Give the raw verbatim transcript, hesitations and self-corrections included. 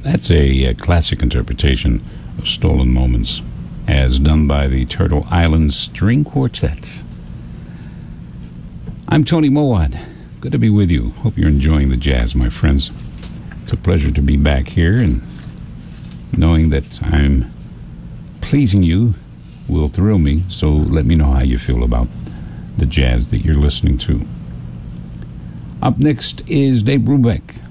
That's a, a classic interpretation of Stolen Moments, as done by the Turtle Island String Quartet. I'm Tony Mowat. Good to be with you. Hope you're enjoying the jazz, my friends. It's a pleasure to be back here, and knowing that I'm pleasing you will thrill me, so let me know how you feel about the jazz that you're listening to. Up next is Dave Brubeck.